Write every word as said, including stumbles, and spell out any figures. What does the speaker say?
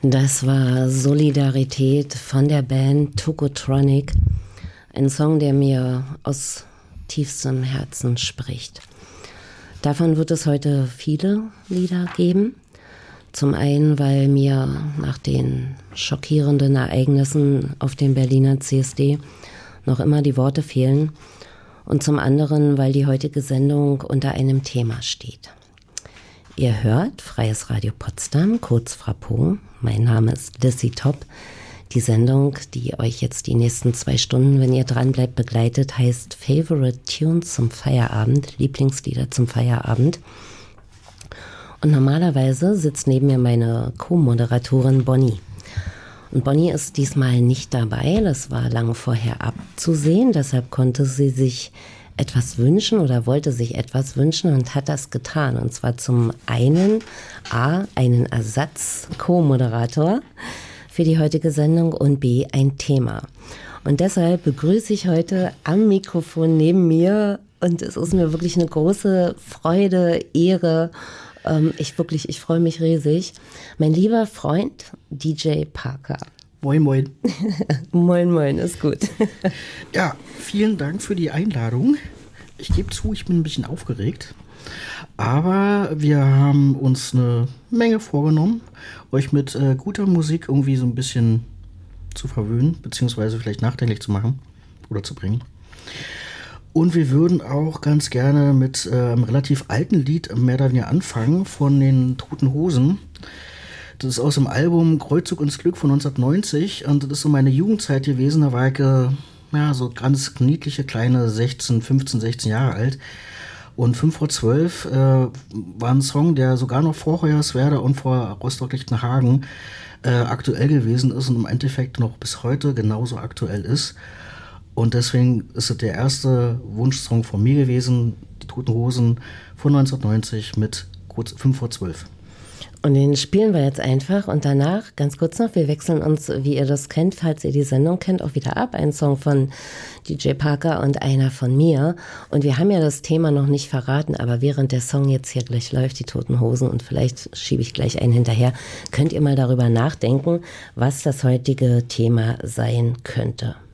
Das war Solidarität von der Band Tokotronic. Ein Song, der mir aus tiefstem Herzen spricht. Davon wird es heute viele Lieder geben. Zum einen, weil mir nach den schockierenden Ereignissen auf dem Berliner C S D noch immer die Worte fehlen. Und zum anderen, weil die heutige Sendung unter einem Thema steht. Ihr hört Freies Radio Potsdam, kurz Frapo. Mein Name ist Lissy Top. Die Sendung, die euch jetzt die nächsten zwei Stunden, wenn ihr dran bleibt, begleitet, heißt Favorite Tunes zum Feierabend, Lieblingslieder zum Feierabend. Und normalerweise sitzt neben mir meine Co-Moderatorin Bonnie. Und Bonnie ist diesmal nicht dabei, das war lange vorher abzusehen, deshalb konnte sie sich etwas wünschen oder wollte sich etwas wünschen und hat das getan. Und zwar zum einen A, einen Ersatz-Co-Moderator für die heutige Sendung und B, ein Thema. Und deshalb begrüße ich heute am Mikrofon neben mir und es ist mir wirklich eine große Freude, Ehre. Ähm, ich wirklich, ich freue mich riesig. Mein lieber Freund D J Parker. Moin, moin. Moin, moin, ist gut. Ja, vielen Dank für die Einladung. Ich gebe zu, ich bin ein bisschen aufgeregt. Aber wir haben uns eine Menge vorgenommen, euch mit äh, guter Musik irgendwie so ein bisschen zu verwöhnen, beziehungsweise vielleicht nachdenklich zu machen oder zu bringen. Und wir würden auch ganz gerne mit äh, einem relativ alten Lied mehr oder weniger anfangen von den Toten Hosen. Das ist aus dem Album Kreuzzug ins Glück von neunzehnhundertneunzig und das ist so meine Jugendzeit gewesen. Da war ich äh, ja, so ganz niedliche kleine sechzehn, fünfzehn, sechzehn Jahre alt. Und fünf vor zwölf äh, war ein Song, der sogar noch vor Hoyerswerda und vor Rostock-Lichtenhagen äh, aktuell gewesen ist und im Endeffekt noch bis heute genauso aktuell ist. Und deswegen ist es der erste Wunschsong von mir gewesen, die Toten Hosen von neunzehnhundertneunzig mit kurz fünf vor zwölf. Und den spielen wir jetzt einfach und danach, ganz kurz noch, wir wechseln uns, wie ihr das kennt, falls ihr die Sendung kennt, auch wieder ab. Ein Song von D J Parker und einer von mir. Und wir haben ja das Thema noch nicht verraten, aber während der Song jetzt hier gleich läuft, die Toten Hosen, und vielleicht schiebe ich gleich einen hinterher, könnt ihr mal darüber nachdenken, was das heutige Thema sein könnte.